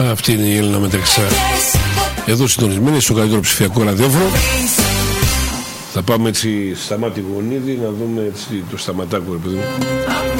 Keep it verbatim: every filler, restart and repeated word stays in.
Αυτή είναι η Έλληνα Μεταξά. Εδώ συντονισμένοι στο καλύτερο ψηφιακό ραδιόφωνο. Θα πάμε έτσι Σταμάτη Γονίδη να δούμε έτσι το Σταματάκο, ρε παιδί μου.